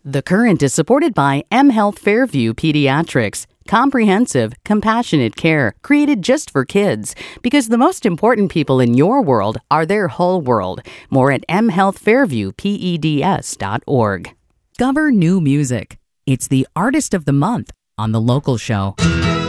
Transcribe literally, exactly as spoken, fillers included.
The Current is supported by mHealth Fairview Pediatrics. Comprehensive, compassionate care created just for kids. Because the most important people in your world are their whole world. More at m health fairview peds dot org. Discover new music. It's the Artist of the Month on The Local Show.